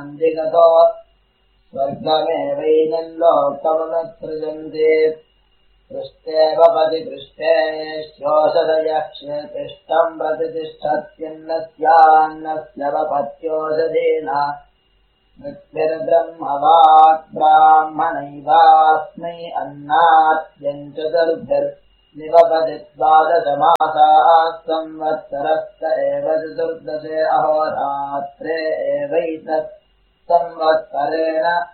गतो स्वर्गमेवैनं लोकमनुसृजन्ते पृष्ठेव पतिपृष्ठे श्योषधयक्षतिष्ठम् प्रतिष्ठत्यन्नस्यान्नस्य वपत्योषधेन मृत्युर्ब्रह्मवाक् ब्राह्मणैवास्मै अन्नाद्यम् चतुर्भिर्निवपति द्वादशमासाः संवत्सरस्त एव चतुर्दशे अहोरात्रे एवैतत् संवत्सरेण